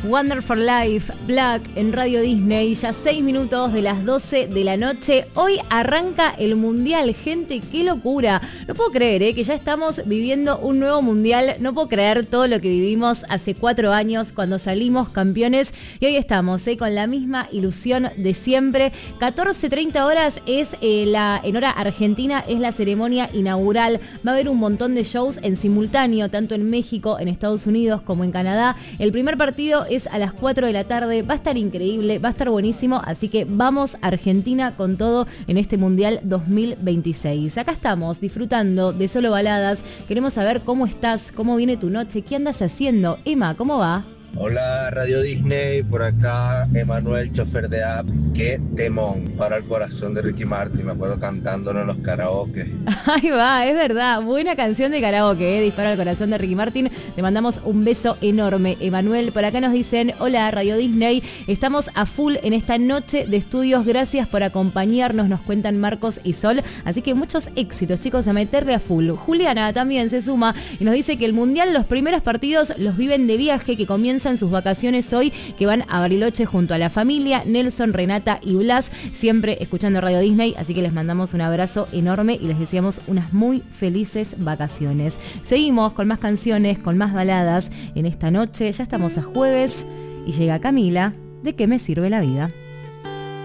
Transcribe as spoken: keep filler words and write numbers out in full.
Wonderful Life, Black en Radio Disney, ya seis minutos de las doce de la noche. Hoy arranca el Mundial, gente, qué locura. No puedo creer, ¿eh? que ya estamos viviendo un nuevo Mundial. No puedo creer todo lo que vivimos hace cuatro años cuando salimos campeones. Y hoy estamos ¿eh? con la misma ilusión de siempre. catorce treinta horas es eh, la, en hora argentina, es la ceremonia inaugural. Va a haber un montón de shows en simultáneo, tanto en México, en Estados Unidos como en Canadá. El primer partido es a las cuatro de la tarde, va a estar increíble, va a estar buenísimo, así que vamos Argentina con todo en este Mundial dos mil veintiséis. Acá estamos disfrutando de Solo Baladas, queremos saber cómo estás, cómo viene tu noche, qué andas haciendo. Emma, ¿cómo va? Hola Radio Disney, por acá Emanuel, chofer de app. Qué temón para el corazón de Ricky Martin, me acuerdo cantándolo en los karaoke. Ahí va, es verdad, buena canción de karaoke, ¿eh? Dispara al corazón de Ricky Martin. Te mandamos un beso enorme, Emanuel. Por acá nos dicen, hola Radio Disney, estamos a full en esta noche de estudios, gracias por acompañarnos, nos cuentan Marcos y Sol, así que muchos éxitos, chicos, a meterle a full. Juliana también se suma y nos dice que el Mundial, los primeros partidos los viven de viaje, que comienzan sus vacaciones hoy, que van a Bariloche junto a la familia. Nelson, Renata y Blas, siempre escuchando Radio Disney, así que les mandamos un abrazo enorme y les deseamos unas muy felices vacaciones. Seguimos con más canciones, con más baladas en esta noche. Ya estamos a jueves y llega Camila, ¿de qué me sirve la vida?